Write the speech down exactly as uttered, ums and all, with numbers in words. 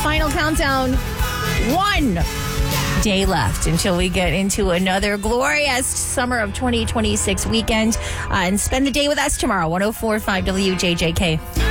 final countdown. One day left until we get into another glorious summer of twenty twenty-six weekend. Uh, and spend the day with us tomorrow, one oh four point five W J J K.